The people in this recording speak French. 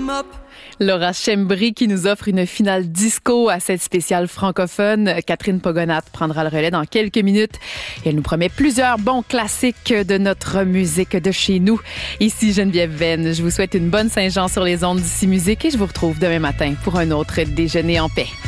Laura Schembri qui nous offre une finale disco à cette spéciale francophone. Catherine Pogonat prendra le relais dans quelques minutes. Et elle nous promet plusieurs bons classiques de notre musique de chez nous. Ici Geneviève Venn. Je vous souhaite une bonne Saint-Jean sur les ondes d'ici Musique et je vous retrouve demain matin pour un autre déjeuner en paix.